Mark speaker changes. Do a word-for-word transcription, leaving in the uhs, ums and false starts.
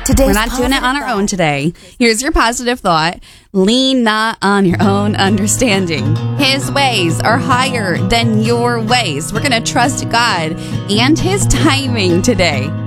Speaker 1: Today's
Speaker 2: We're not doing it on our
Speaker 1: positive
Speaker 2: own
Speaker 1: thought.
Speaker 2: today. Here's your positive thought. Lean not on your own understanding. His ways are higher than your ways. We're going to trust God and His timing today.